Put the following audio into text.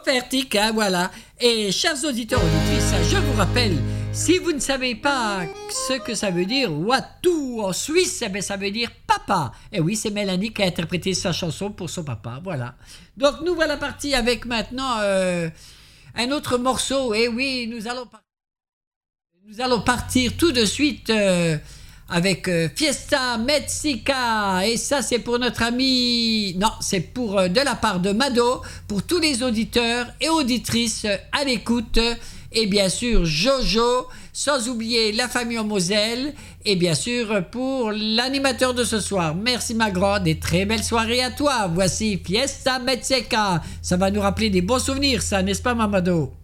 Vertica, voilà. Et chers auditeurs, auditrices, je vous rappelle, si vous ne savez pas ce que ça veut dire, Watu en Suisse, eh bien, ça veut dire papa. Et oui, c'est Mélanie qui a interprété sa chanson pour son papa, voilà. Donc nous voilà partis avec maintenant un autre morceau. Et oui, nous allons partir tout de suite avec Fiesta Mexica. Et ça, c'est pour notre ami... Non, c'est pour de la part de Mado, pour tous les auditeurs et auditrices à l'écoute. Et bien sûr, Jojo, sans oublier la famille en Moselle. Et bien sûr, pour l'animateur de ce soir. Merci ma grande et très belle soirée à toi. Voici Fiesta Mexica. Ça va nous rappeler des bons souvenirs, ça, n'est-ce pas, Mamado?